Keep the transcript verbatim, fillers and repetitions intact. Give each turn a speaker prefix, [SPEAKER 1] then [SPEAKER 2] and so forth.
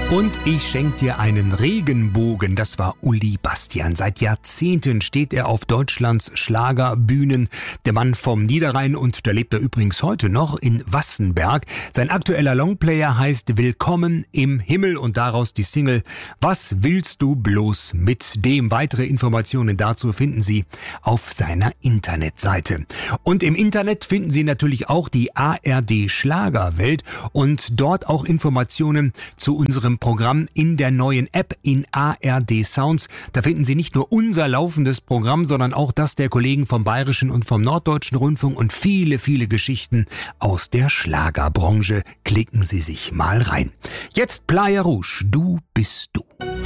[SPEAKER 1] Und ich schenk dir einen Regenbogen, das war Uli Bastian. Seit Jahrzehnten steht er auf Deutschlands Schlagerbühnen. Der Mann vom Niederrhein, und da lebt er übrigens heute noch in Wassenberg. Sein aktueller Longplayer heißt Willkommen im Himmel und daraus die Single Was willst du bloß mit dem? Weitere Informationen dazu finden Sie auf seiner Internetseite. Und im Internet finden Sie natürlich auch die A R D Schlagerwelt und dort auch Informationen zu unserem Programm in der neuen App in A R D Sounds. Da finden Sie nicht nur unser laufendes Programm, sondern auch das der Kollegen vom Bayerischen und vom Norddeutschen Rundfunk und viele, viele Geschichten aus der Schlagerbranche. Klicken Sie sich mal rein. Jetzt Playa Rouge, du bist du.